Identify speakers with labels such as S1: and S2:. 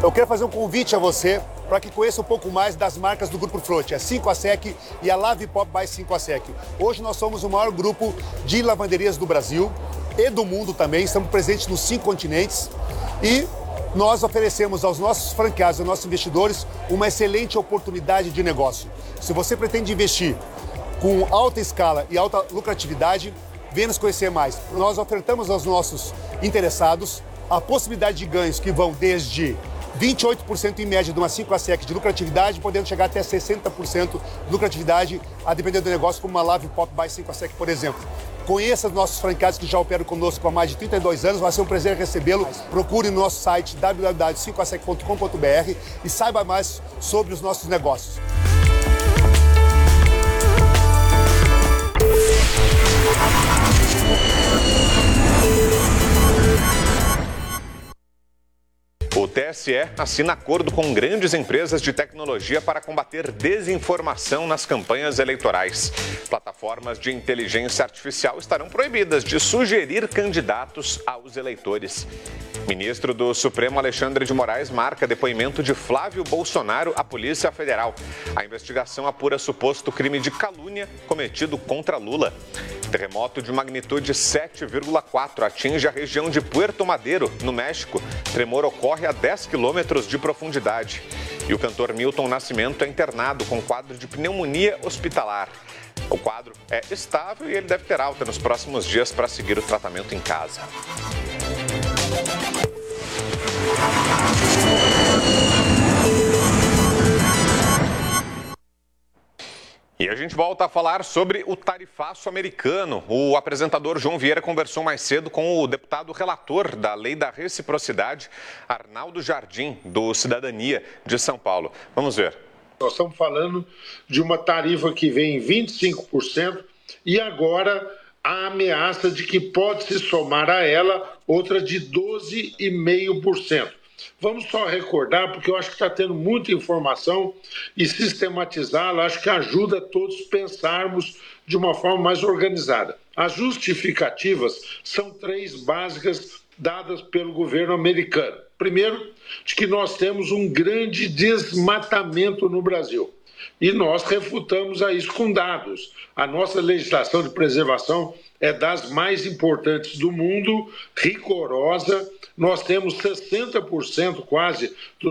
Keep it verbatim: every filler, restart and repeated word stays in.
S1: Eu quero fazer um convite a você para que conheça um pouco mais das marcas do Grupo Frotti, a cinco A Sec e a Lave Pop by cinco A Sec. Hoje nós somos o maior grupo de lavanderias do Brasil e do mundo também, estamos presentes nos cinco continentes e nós oferecemos aos nossos franqueados, aos nossos investidores, uma excelente oportunidade de negócio. Se você pretende investir com alta escala e alta lucratividade, venha nos conhecer mais. Nós ofertamos aos nossos interessados a possibilidade de ganhos que vão desde vinte e oito por cento em média de uma cinco A Sec de lucratividade, podendo chegar até sessenta por cento de lucratividade, a depender do negócio, como uma Lave Pop by cinco A Sec, por exemplo. Conheça os nossos franqueados que já operam conosco há mais de trinta e dois anos, vai ser um prazer recebê-lo. Procure no nosso site w w w ponto cinco a sec ponto com ponto b r e saiba mais sobre os nossos negócios.
S2: O T S E assina acordo com grandes empresas de tecnologia para combater desinformação nas campanhas eleitorais. Plataformas de inteligência artificial estarão proibidas de sugerir candidatos aos eleitores. Ministro do Supremo Alexandre de Moraes marca depoimento de Flávio Bolsonaro à Polícia Federal. A investigação apura suposto crime de calúnia cometido contra Lula. Terremoto de magnitude sete vírgula quatro atinge a região de Puerto Madero, no México. Tremor ocorre a dez quilômetros de profundidade. E o cantor Milton Nascimento é internado com quadro de pneumonia hospitalar. O quadro é estável e ele deve ter alta nos próximos dias para seguir o tratamento em casa. E a gente volta a falar sobre o tarifaço americano. O apresentador João Vieira conversou mais cedo com o deputado relator da Lei da Reciprocidade, Arnaldo Jardim, do Cidadania de São Paulo. Vamos ver.
S3: Nós estamos falando de uma tarifa que vem em vinte e cinco por cento e agora a ameaça de que pode se somar a ela outra de doze vírgula cinco por cento. Vamos só recordar, porque eu acho que está tendo muita informação e sistematizá-la, acho que ajuda a todos pensarmos de uma forma mais organizada. As justificativas são três básicas dadas pelo governo americano. Primeiro, de que nós temos um grande desmatamento no Brasil. E nós refutamos a isso com dados. A nossa legislação de preservação é das mais importantes do mundo, rigorosa. Nós temos sessenta por cento quase do